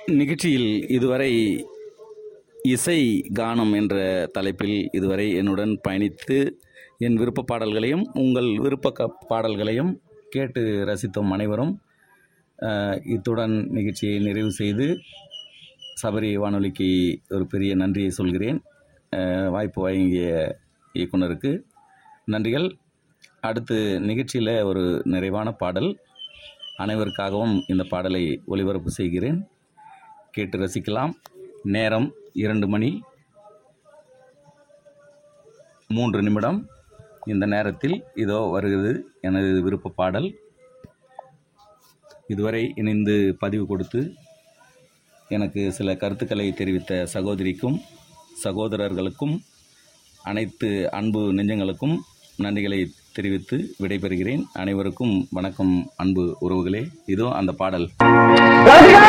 நிகழ்ச்சியில் இதுவரை இசை கானம் என்ற தலைப்பில் இதுவரை என்னுடன் பயணித்து என் விருப்ப பாடல்களையும் உங்கள் விருப்ப பாடல்களையும் கேட்டு ரசித்தோம் அனைவரும். இத்துடன் நிகழ்ச்சியை நிறைவு செய்து சபரி வானொலிக்கு ஒரு பெரிய நன்றியை சொல்கிறேன். வாய்ப்பு வழங்கிய இயக்குனருக்கு நன்றிகள். அடுத்து நிகழ்ச்சியில் ஒரு நிறைவான பாடல், அனைவருக்காகவும் இந்த பாடலை ஒளிபரப்பு செய்கிறேன், கேட்டு ரசிக்கலாம். நேரம் 2:03. இந்த நேரத்தில் இதோ வருகிறது எனது விருப்ப பாடல். இதுவரை இணைந்து பதிவு கொடுத்து எனக்கு சில கருத்துக்களை தெரிவித்த சகோதரிக்கும் சகோதரர்களுக்கும் அனைத்து அன்பு நெஞ்சங்களுக்கும் நன்றிகளை தெரிவித்து விடைபெறுகிறேன். அனைவருக்கும் வணக்கம் அன்பு உறவுகளே. இதோ அந்த பாடல்.